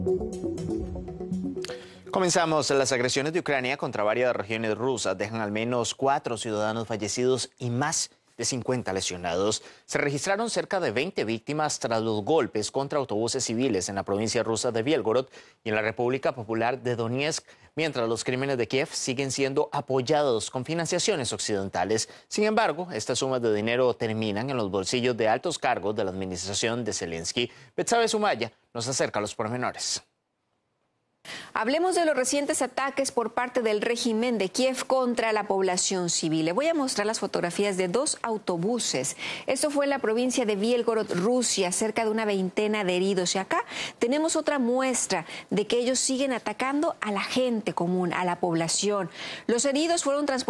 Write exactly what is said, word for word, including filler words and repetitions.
Comenzamos. Las agresiones de Ucrania contra varias regiones rusas dejan al menos cuatro ciudadanos fallecidos y más de cincuenta lesionados. Se registraron cerca de veinte víctimas tras los golpes contra autobuses civiles en la provincia rusa de Bielgorod y en la República Popular de Donetsk, mientras los crímenes de Kiev siguen siendo apoyados con financiaciones occidentales. Sin embargo, estas sumas de dinero terminan en los bolsillos de altos cargos de la administración de Zelensky. Betsabe Sumaya nos acerca a los pormenores. Hablemos de los recientes ataques por parte del régimen de Kiev contra la población civil. Le voy a mostrar las fotografías de dos autobuses. Esto fue en la provincia de Bielgorod, Rusia, cerca de una veintena de heridos. Y acá tenemos otra muestra de que ellos siguen atacando a la gente común, a la población. Los heridos fueron transportados